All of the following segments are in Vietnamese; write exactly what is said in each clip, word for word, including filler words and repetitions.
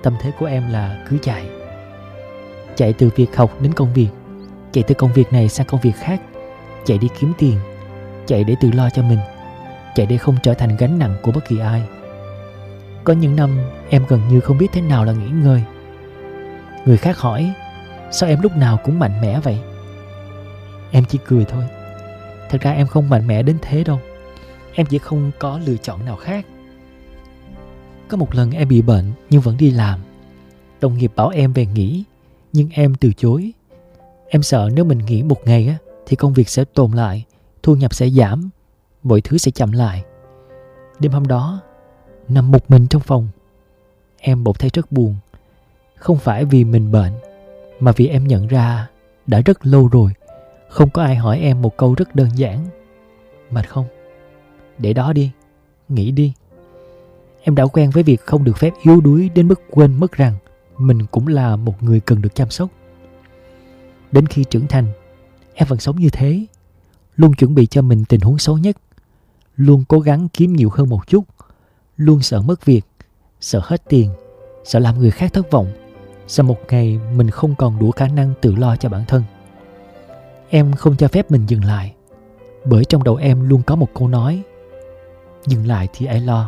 Tâm thế của em là cứ chạy. Chạy từ việc học đến công việc, chạy từ công việc này sang công việc khác, chạy đi kiếm tiền, chạy để tự lo cho mình, chạy để không trở thành gánh nặng của bất kỳ ai. Có những năm em gần như không biết thế nào là nghỉ ngơi. Người khác hỏi, sao em lúc nào cũng mạnh mẽ vậy? Em chỉ cười thôi. Thật ra em không mạnh mẽ đến thế đâu. Em chỉ không có lựa chọn nào khác. Có một lần em bị bệnh nhưng vẫn đi làm. Đồng nghiệp bảo em về nghỉ, nhưng em từ chối. Em sợ nếu mình nghỉ một ngày á, thì công việc sẽ tồn lại, thu nhập sẽ giảm, mọi thứ sẽ chậm lại. Đêm hôm đó, nằm một mình trong phòng, em bỗng thấy rất buồn. Không phải vì mình bệnh, mà vì em nhận ra đã rất lâu rồi không có ai hỏi em một câu rất đơn giản: mệt không? Để đó đi, nghỉ đi. Em đã quen với việc không được phép yếu đuối đến mức quên mất rằng mình cũng là một người cần được chăm sóc. Đến khi trưởng thành, em vẫn sống như thế, luôn chuẩn bị cho mình tình huống xấu nhất, luôn cố gắng kiếm nhiều hơn một chút, luôn sợ mất việc, sợ hết tiền, sợ làm người khác thất vọng, sợ một ngày mình không còn đủ khả năng tự lo cho bản thân. Em không cho phép mình dừng lại, bởi trong đầu em luôn có một câu nói: dừng lại thì ai lo.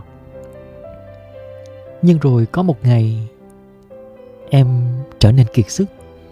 Nhưng rồi có một ngày, em trở nên kiệt sức.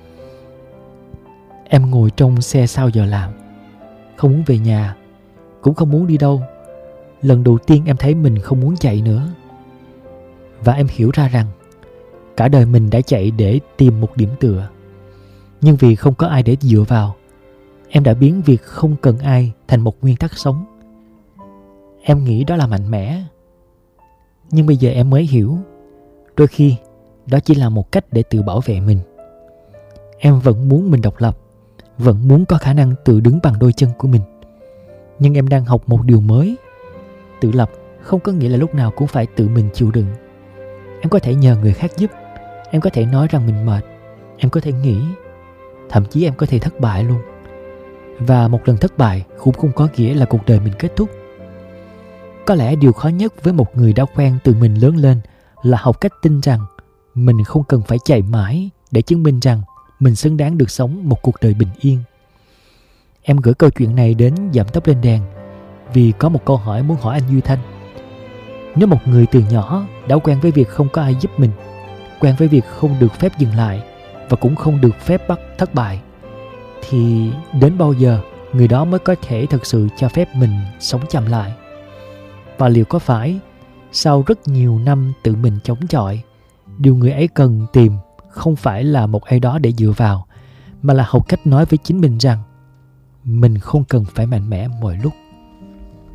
Em ngồi trong xe sau giờ làm, không muốn về nhà, cũng không muốn đi đâu. Lần đầu tiên em thấy mình không muốn chạy nữa. Và em hiểu ra rằng cả đời mình đã chạy để tìm một điểm tựa. Nhưng vì không có ai để dựa vào, em đã biến việc không cần ai thành một nguyên tắc sống. Em nghĩ đó là mạnh mẽ. Nhưng bây giờ em mới hiểu, đôi khi đó chỉ là một cách để tự bảo vệ mình. Em vẫn muốn mình độc lập, vẫn muốn có khả năng tự đứng bằng đôi chân của mình. Nhưng em đang học một điều mới. Tự lập không có nghĩa là lúc nào cũng phải tự mình chịu đựng. Em có thể nhờ người khác giúp. Em có thể nói rằng mình mệt. Em có thể nghỉ. Thậm chí em có thể thất bại luôn. Và một lần thất bại cũng không có nghĩa là cuộc đời mình kết thúc. Có lẽ điều khó nhất với một người đã quen từ mình lớn lên là học cách tin rằng mình không cần phải chạy mãi để chứng minh rằng mình xứng đáng được sống một cuộc đời bình yên. Em gửi câu chuyện này đến Dậm Tóc Lên Đèn vì có một câu hỏi muốn hỏi anh Duy Thanh. Nếu một người từ nhỏ đã quen với việc không có ai giúp mình, quen với việc không được phép dừng lại và cũng không được phép bắt thất bại, thì đến bao giờ người đó mới có thể thực sự cho phép mình sống chậm lại? Và liệu có phải sau rất nhiều năm tự mình chống chọi, điều người ấy cần tìm không phải là một ai đó để dựa vào, mà là học cách nói với chính mình rằng mình không cần phải mạnh mẽ mọi lúc?